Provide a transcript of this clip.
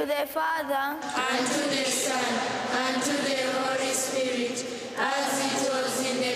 the Father, and to the Son, and to the Holy Spirit, as it was in the